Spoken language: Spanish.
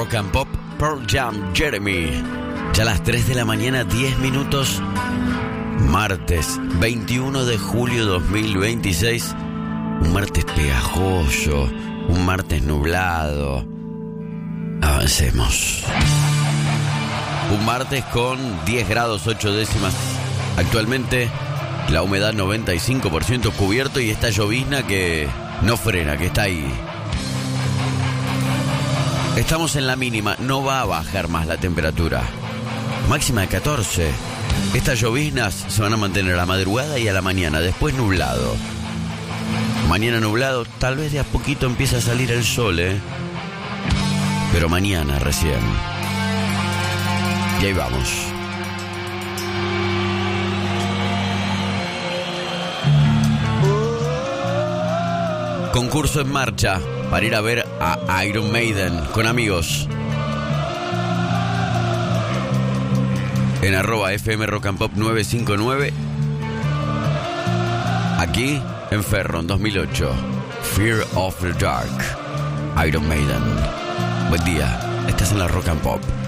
Rock and Pop, Pearl Jam, Jeremy. Ya a las 3 de la mañana, 10 minutos. Martes 21 de julio 2026. Un martes pegajoso, un martes nublado. Avancemos. Un martes con 10 grados 8 décimas. Actualmente la humedad 95% cubierto y esta llovizna que no frena, que está ahí. Estamos en la mínima, no va a bajar más la temperatura. Máxima de 14. Estas lloviznas se van a mantener a la madrugada y a la mañana, después nublado. Mañana nublado, tal vez de a poquito empieza a salir el sol, pero mañana recién. Y ahí vamos. Concurso en marcha para ir a ver a Iron Maiden con amigos. En @FM Rock and Pop 959. Aquí en Ferro, en 2008. Fear of the Dark. Iron Maiden. Buen día. Estás en la Rock and Pop.